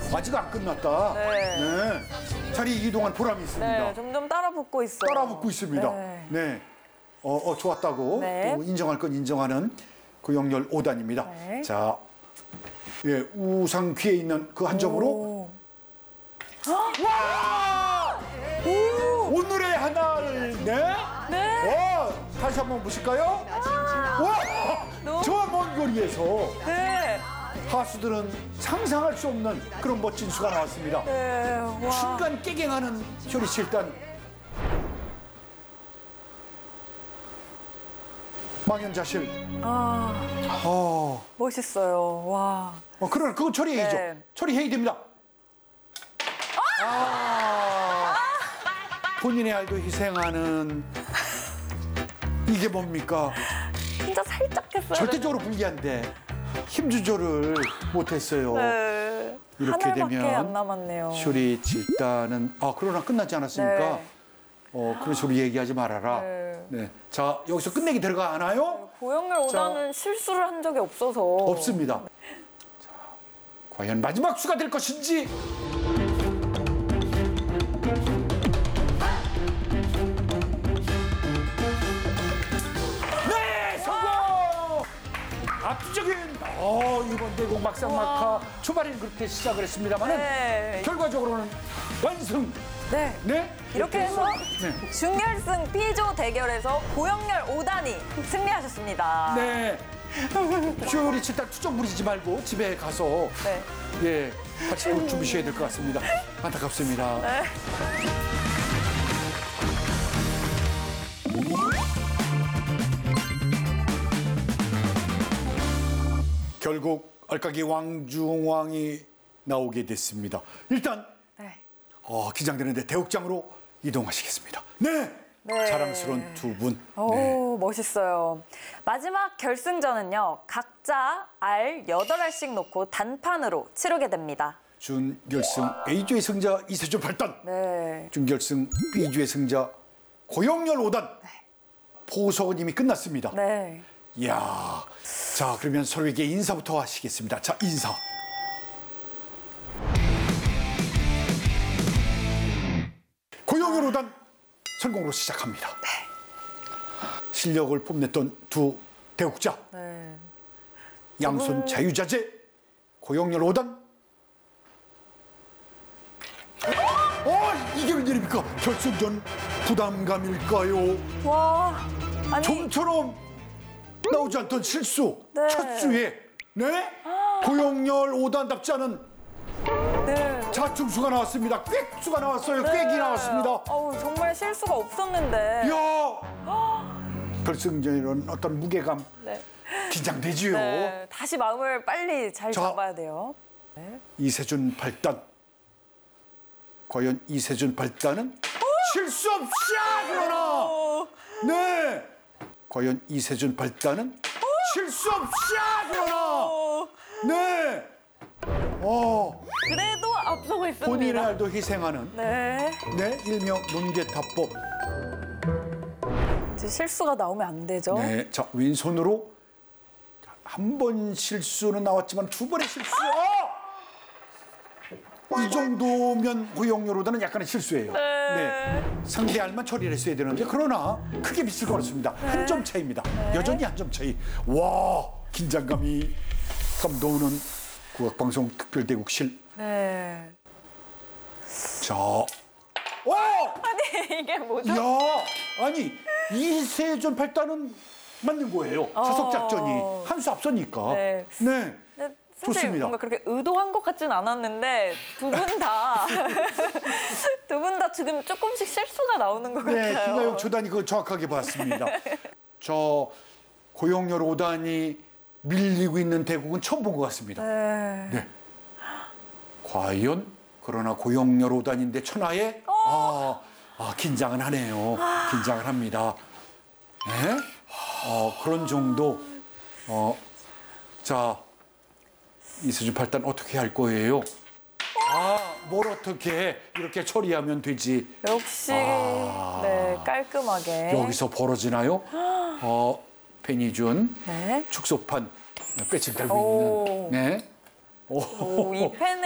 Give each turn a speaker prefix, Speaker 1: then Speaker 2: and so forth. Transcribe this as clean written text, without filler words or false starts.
Speaker 1: 아직 안 끝났다.
Speaker 2: 네.
Speaker 1: 네. 자리 이동한 보람이 있습니다.
Speaker 2: 네, 점점 따라 붙고 있어요.
Speaker 1: 따라 붙고 있습니다.
Speaker 2: 네.
Speaker 1: 네. 좋았다고
Speaker 2: 네.
Speaker 1: 또 인정할 건 인정하는 고영렬 5단입니다.
Speaker 2: 네.
Speaker 1: 자, 예, 우상 귀에 있는 그 한 점으로
Speaker 2: 오.
Speaker 1: 와!
Speaker 2: 오.
Speaker 1: 오늘의 하나를 네.
Speaker 2: 네.
Speaker 1: 와, 다시 한번 보실까요? 와!
Speaker 2: 너무-
Speaker 1: 저 먼 거리에서
Speaker 2: 네.
Speaker 1: 하수들은 상상할 수 없는 그런 멋진 수가 나왔습니다.
Speaker 2: 네. 와.
Speaker 1: 순간 깨갱하는 효리 씨 일단 망연자실.
Speaker 2: 멋있어요. 와.
Speaker 1: 그러나 그거 처리해야죠.
Speaker 2: 네.
Speaker 1: 처리해야 됩니다. 본인의 알도 희생하는 이게 뭡니까?
Speaker 2: 진짜 살짝 했어요.
Speaker 1: 절대적으로 불리한데 힘 조절을 못했어요.
Speaker 2: 네.
Speaker 1: 이렇게
Speaker 2: 한 알밖에
Speaker 1: 되면
Speaker 2: 안 남았네요.
Speaker 1: 쇼리 일단은 그러나 끝나지 않았으니까
Speaker 2: 네.
Speaker 1: 그런 소리 얘기하지 말아라.
Speaker 2: 네.
Speaker 1: 네. 자, 여기서 끝내기 들어가나요?
Speaker 2: 고영렬 5단은 실수를 한 적이 없어서.
Speaker 1: 없습니다. 자, 과연 마지막 수가 될 것인지. 네, 성공! 압도적인 이번 대국 막상막하 초반에는 그렇게 시작을 했습니다만은
Speaker 2: 네.
Speaker 1: 결과적으로는 완승.
Speaker 2: 네.
Speaker 1: 네.
Speaker 2: 이렇게 해서
Speaker 1: 네.
Speaker 2: 준결승 B조 대결에서 고영렬 5단이 승리하셨습니다.
Speaker 1: 네. 쇼리 일단 투정 부리지 말고 집에 가서
Speaker 2: 네.
Speaker 1: 예 같이 곧 주무셔야 될 것 같습니다. 안타깝습니다.
Speaker 2: 네.
Speaker 1: 결국 알까기 왕중왕이 나오게 됐습니다. 일단
Speaker 2: 네.
Speaker 1: 긴장되는데 대옥장으로 이동하시겠습니다. 네.
Speaker 2: 네.
Speaker 1: 자랑스러운 두 분.
Speaker 2: 오,
Speaker 1: 네.
Speaker 2: 멋있어요. 마지막 결승전은요. 각자 알 8알씩 놓고 단판으로 치르게 됩니다.
Speaker 1: 준결승 A조의 승자 이세준 8단.
Speaker 2: 네.
Speaker 1: 준결승 B조의 승자 고영렬 5단. 포석은 이미 끝났습니다.
Speaker 2: 네.
Speaker 1: 이야. 자, 그러면 서로에게 인사부터 하시겠습니다. 자, 인사. 고영렬 5단 성공으로 시작합니다. 실력을 뽐냈던 두 대국자.
Speaker 2: 네.
Speaker 1: 양손 자유자재 고영렬 5단. 이게 웬일입니까? 결승전 부담감일까요?
Speaker 2: 와. 아니.
Speaker 1: 좀처럼 나오지 않던 실수.
Speaker 2: 네.
Speaker 1: 첫 수에 네? 고영렬 5단답지 않은
Speaker 2: 네.
Speaker 1: 자충수가 나왔습니다. 꽥수가 나왔어요. 꽥이 나왔습니다.
Speaker 2: 정말 실수가 없었는데.
Speaker 1: 이야. 결승전이라는 어떤 무게감
Speaker 2: 네.
Speaker 1: 긴장되지요.
Speaker 2: 네. 다시 마음을 빨리 잘
Speaker 1: 자.
Speaker 2: 잡아야 돼요.
Speaker 1: 이세준 8단. 과연 이세준 8단은 실수 없이 그러나 네. 과연 이세준 8단은 실수 없이 그러나 네.
Speaker 2: 그래도 앞서고 있습니다.
Speaker 1: 본인의 알도 희생하는
Speaker 2: 네.
Speaker 1: 네 일명 논개타법.
Speaker 2: 이제 실수가 나오면 안 되죠.
Speaker 1: 네, 자 왼손으로 한 번 실수는 나왔지만 두 번의 실수. 이 정도면 고영렬보다는 약간의 실수예요.
Speaker 2: 네.
Speaker 1: 상대 알만 처리를 했어야 되는데 그러나 크게 미칠 것 같습니다. 한 점 차이입니다. 여전히 한 점 차이. 와 긴장감이 감도는 국악방송 특별대국실.
Speaker 2: 네.
Speaker 1: 자, 와!
Speaker 2: 아니 이게 뭐죠?
Speaker 1: 야, 아니 이세준 8단은 맞는 거예요. 자석 작전이 한 수 앞서니까.
Speaker 2: 네.
Speaker 1: 네.
Speaker 2: 근데 사실
Speaker 1: 좋습니다.
Speaker 2: 뭔가 그렇게 의도한 것 같진 않았는데 두 분 다 두 분 다 지금 조금씩 실수가 나오는 것
Speaker 1: 네,
Speaker 2: 같아요.
Speaker 1: 김가영 초단이 그걸 정확하게 봤습니다. 저 고영렬 5단이 밀리고 있는 대국은 처음 본 것 같습니다.
Speaker 2: 네.
Speaker 1: 네. 과연 그러나 고영렬 5단인데 천하에 긴장은 하네요. 긴장을 합니다. 네? 그런 정도. 자 이세준 8단 어떻게 할 거예요? 뭘 어떻게 이렇게 처리하면 되지?
Speaker 2: 역시 네 깔끔하게
Speaker 1: 여기서 벌어지나요? 팬이 준
Speaker 2: 네.
Speaker 1: 축소판 배칠 달고
Speaker 2: 오.
Speaker 1: 있는. 네.
Speaker 2: 오, 이 펜에